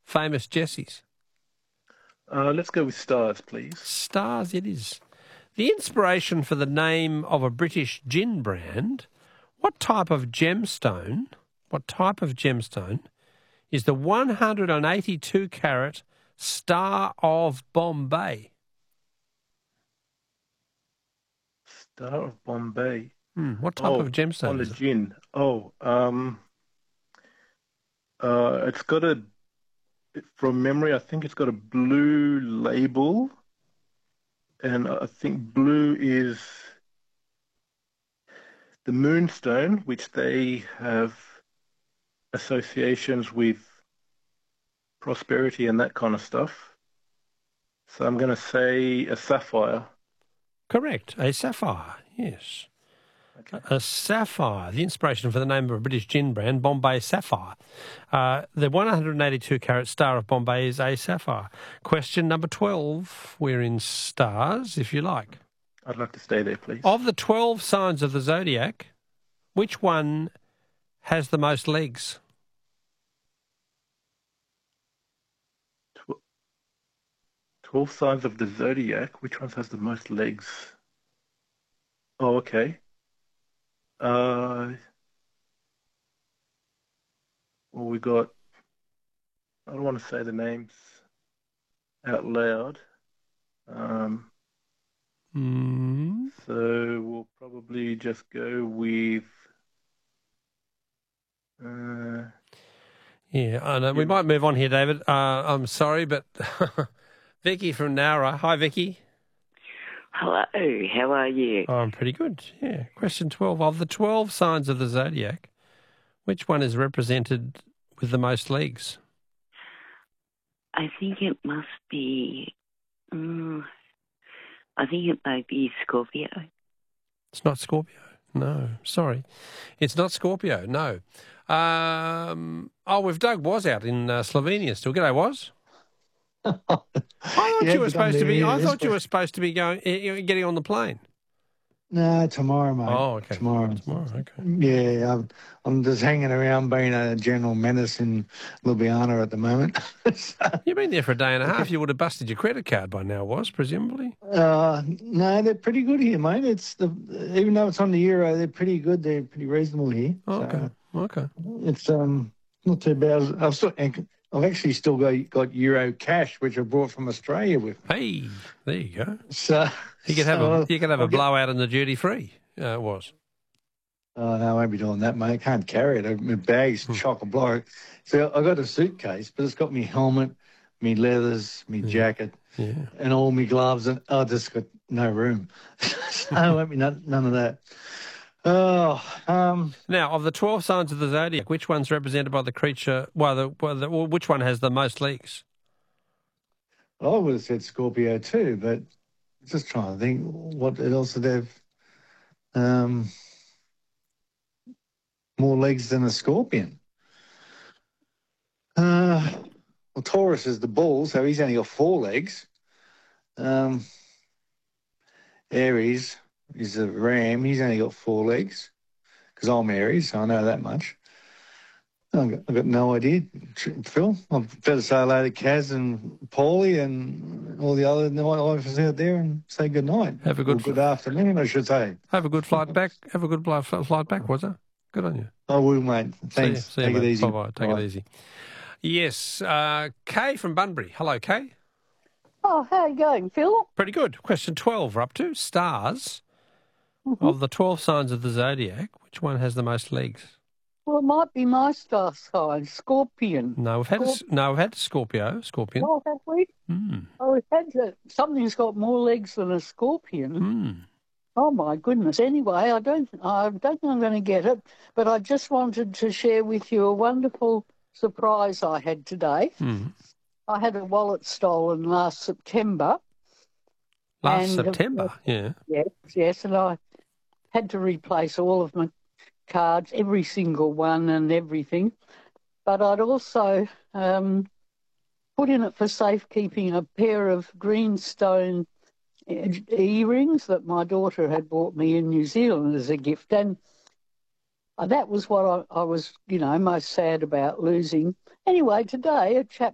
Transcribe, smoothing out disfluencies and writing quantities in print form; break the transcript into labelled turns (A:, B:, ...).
A: famous Jessies?
B: Let's go with stars, please.
A: Stars it is. The inspiration for the name of a British gin brand, what type of gemstone is the 182-carat Star of Bombay?
B: Star of Bombay.
A: What type of gemstone
B: on the
A: is it?
B: gin. It's got from memory, I think it's got a blue label, and I think blue is the moonstone, which they have associations with prosperity and that kind of stuff. So I'm going to say a sapphire.
A: Correct, a sapphire, yes.
B: Okay.
A: A sapphire, the inspiration for the name of a British gin brand, Bombay Sapphire. The 182-carat Star of Bombay is a sapphire. Question number 12. We're in stars, if you like.
B: I'd like to stay there, please.
A: Of the 12 signs of the zodiac, which one has the most legs?
B: 12 signs of the zodiac. Which one has the most legs? Oh, okay. Well, we got, I don't want to say the names out loud. So we'll probably just go with,
A: Yeah, I know. We might move on here, David. I'm sorry, but Vicky from Nowra. Hi, Vicky.
C: Hello, how are you?
A: Oh, I'm pretty good, yeah. Question 12. Of the 12 signs of the zodiac, which one is represented with the most legs?
C: I think it must be, I think it might be Scorpio.
A: It's not Scorpio. No, sorry. It's not Scorpio, no. We've Doug Was out in Slovenia still. G'day, Was. I thought you were supposed to be. I thought you were supposed to be getting on the plane.
D: No, tomorrow, mate.
A: Oh, okay.
D: Tomorrow,
A: okay.
D: Yeah, I'm just hanging around being a general menace in Ljubljana at the moment.
A: You've been there for a day and a half. You would have busted your credit card by now, Was, presumably?
D: No, they're pretty good here, mate. Even though it's on the euro, they're pretty good. They're pretty reasonable here.
A: Okay. Okay.
D: It's not too bad. I've actually still got euro cash, which I brought from Australia with me.
A: Hey, there you go.
D: So
A: you could have a blowout in the duty free. Was.
D: Oh no, I won't be doing that, mate. I can't carry it. My bag's chock a block. So I got a suitcase, but it's got me helmet, me leathers, me jacket, and all me gloves, and I just got no room. So I won't be none of that.
A: Now, of the 12 signs of the zodiac, which one's represented by the creature? Which one has the most legs?
D: I would have said Scorpio too, but just trying to think what else would have more legs than a scorpion. Well, Taurus is the bull, so he's only got 4 legs. Aries is a ram. He's only got 4 legs because I'm Aries, so I know that much. I've got no idea, Phil. I've better say hello to Kaz and Paulie and all the other nightlighters out there and say good night.
A: Have a good
D: afternoon, I should say.
A: Have a good flight back. Have a good flight back, was it? Good on you.
D: I will, mate. Thanks.
A: See you,
D: Take it easy.
A: Bye-bye. Take it easy. Yes, Kay from Bunbury. Hello, Kay.
E: Oh, how are you going, Phil?
A: Pretty good. Question 12 we're up to. Stars. Of the 12 signs of the zodiac, which one has the most legs?
E: Well, it might be my star sign, Scorpion.
A: No, we've had Scorpion.
E: Oh, have we? Oh, we've had something's got more legs than a scorpion. Oh my goodness. Anyway, I don't think I'm going to get it, but I just wanted to share with you a wonderful surprise I had today. I had a wallet stolen last September.
A: September, yeah.
E: Yes, and I had to replace all of my cards, every single one and everything. But I'd also put in it for safekeeping a pair of greenstone earrings that my daughter had bought me in New Zealand as a gift. And that was what I was, most sad about losing. Anyway, today a chap